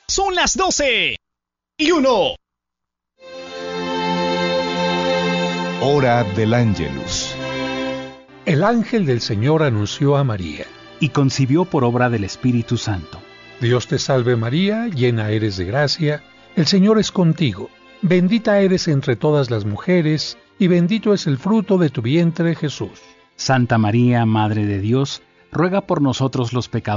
Son las 12:01. Hora del Ángelus. El ángel del Señor anunció a María. Y concibió por obra del Espíritu Santo. Dios te salve María, llena eres de gracia, el Señor es contigo. Bendita eres entre todas las mujeres, y bendito es el fruto de tu vientre, Jesús. Santa María, Madre de Dios, ruega por nosotros los pecadores,